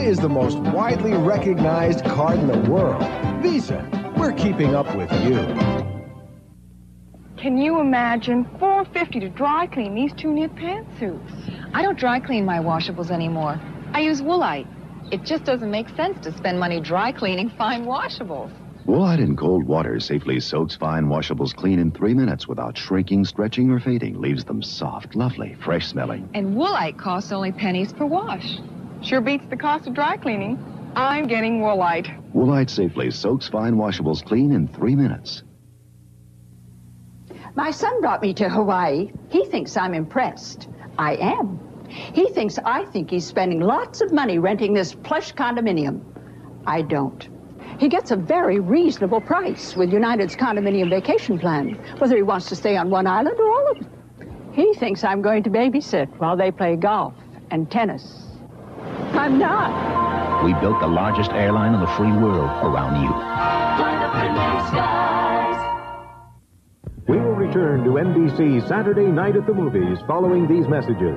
is the most widely recognized card in the world. Visa, we're keeping up with you. Can you imagine $4.50 to dry clean these two knit pantsuits? I don't dry clean my washables anymore. I use Woolite. It just doesn't make sense to spend money dry cleaning fine washables. Woolite in cold water safely soaks fine washables clean in 3 minutes without shrinking, stretching, or fading. Leaves them soft, lovely, fresh smelling. And Woolite costs only pennies per wash. Sure beats the cost of dry cleaning. I'm getting Woolite. Woolite safely soaks fine washables clean in 3 minutes. My son brought me to Hawaii. He thinks I'm impressed. I am. He thinks I think he's spending lots of money renting this plush condominium. I don't. He gets a very reasonable price with United's condominium vacation plan, whether he wants to stay on one island or all of them. He thinks I'm going to babysit while they play golf and tennis. I'm not. We built the largest airline in the free world around you. We will return to NBC Saturday Night at the Movies following these messages.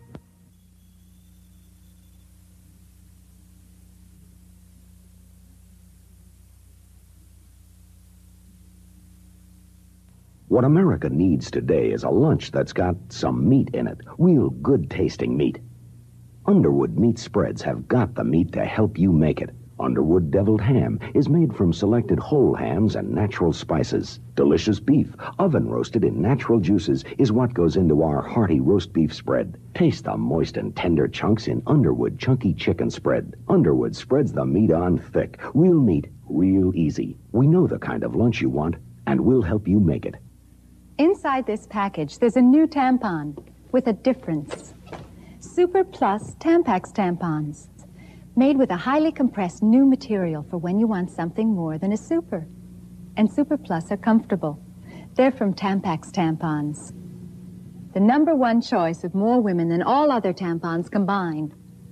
What America needs today is a lunch that's got some meat in it. Real good-tasting meat. Underwood meat spreads have got the meat to help you make it. Underwood deviled ham is made from selected whole hams and natural spices. Delicious beef, oven roasted in natural juices, is what goes into our hearty roast beef spread. Taste the moist and tender chunks in Underwood chunky chicken spread. Underwood spreads the meat on thick. Real meat, real easy. We know the kind of lunch you want, and we'll help you make it. Inside this package, there's a new tampon with a difference. Super Plus Tampax tampons, made with a highly compressed new material for when you want something more than a super. And Super Plus are comfortable. They're from Tampax tampons. The #1 choice of more women than all other tampons combined.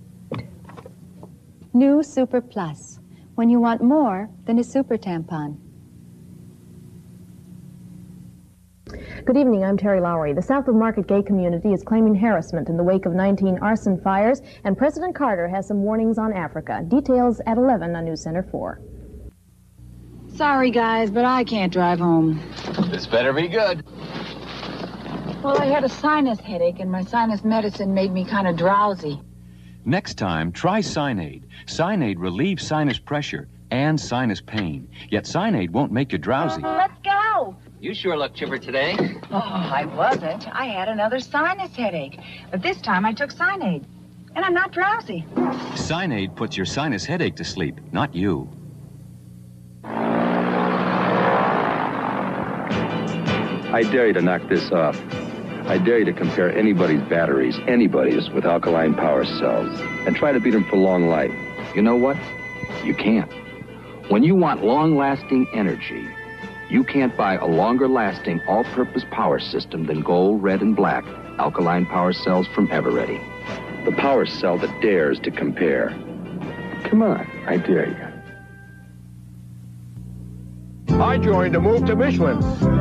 New Super Plus, when you want more than a super tampon. Good evening, I'm Terry Lowry. The South of Market gay community is claiming harassment in the wake of 19 arson fires, and President Carter has some warnings on Africa. Details at 11 on News Center 4. Sorry, guys, but I can't drive home. This better be good. Well, I had a sinus headache, and my sinus medicine made me kind of drowsy. Next time, try Sinead. Sinead relieves sinus pressure and sinus pain. Yet Sinead won't make you drowsy. Let's go! You sure look chipper today. Oh, I wasn't. I had another sinus headache. But this time I took Sinead. And I'm not drowsy. Sinead puts your sinus headache to sleep, not you. I dare you to knock this off. I dare you to compare anybody's batteries, with alkaline power cells, and try to beat them for long life. You know what? You can't. When you want long-lasting energy, you can't buy a longer-lasting, all-purpose power system than gold, red, and black alkaline power cells from Eveready. The power cell that dares to compare. Come on, I dare you. I joined a move to Michelin.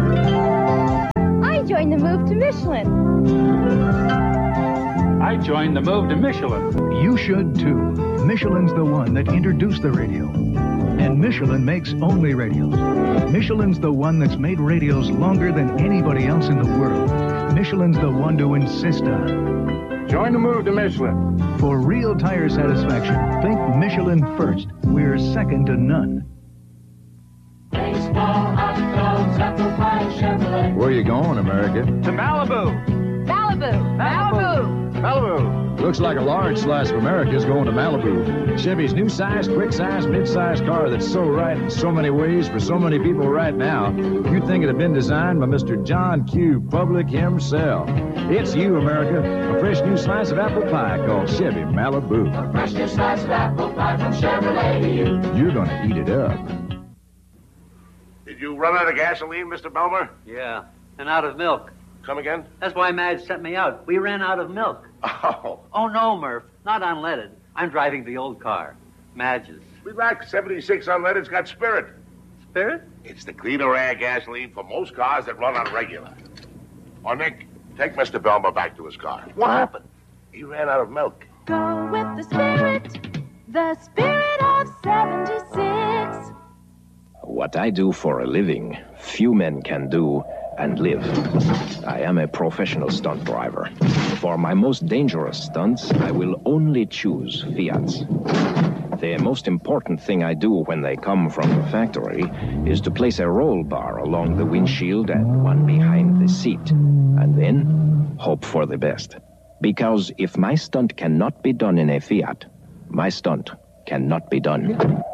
I joined the move to Michelin. I joined the move to Michelin. You should, too. Michelin's the one that introduced the radio. And Michelin makes only radios. Michelin's the one that's made radios longer than anybody else in the world. Michelin's the one to insist on. Join the move to Michelin. For real tire satisfaction, think Michelin first. We're second to none. Baseball, hot dogs, apple pie, Chevrolet. Where you going, America? To Malibu. Malibu. Malibu. Malibu. Looks like a large slice of America is going to Malibu. Chevy's new size, quick size, mid-size car that's so right in so many ways for so many people right now. You'd think it had been designed by Mr. John Q. Public himself. It's you, America. A fresh new slice of apple pie called Chevy Malibu. A fresh new slice of apple pie from Chevrolet to you. You're going to eat it up. Did you run out of gasoline, Mr. Belmer? Yeah, and out of milk. Come again? That's why Madge sent me out. We ran out of milk. Oh. Oh, no, Murph. Not unleaded. I'm driving the old car. Madge's. Relax. 76 unleaded's got Spirit. Spirit? It's the cleaner air gasoline for most cars that run on regular. Oh, Nick, take Mr. Belmer back to his car. What happened? He ran out of milk. Go with the Spirit. The spirit of 76. What I do for a living, few men can do and live. I am a professional stunt driver. For my most dangerous stunts, I will only choose Fiats. The most important thing I do when they come from the factory is to place a roll bar along the windshield and one behind the seat, and then hope for the best. Because if my stunt cannot be done in a Fiat, my stunt cannot be done.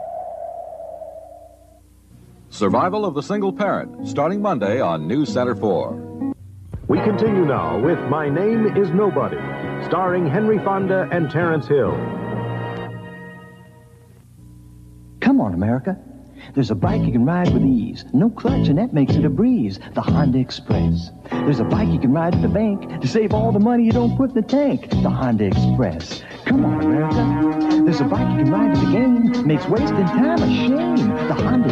Survival of the Single Parent, starting Monday on News Center 4. We continue now with My Name is Nobody, starring Henry Fonda and Terence Hill. Come on, America. There's a bike you can ride with ease. No clutch, and that makes it a breeze. The Honda Express. There's a bike you can ride to the bank to save all the money you don't put in the tank. The Honda Express. Come on, America. There's a bike you can ride to the game. Makes wasting time a shame. The Honda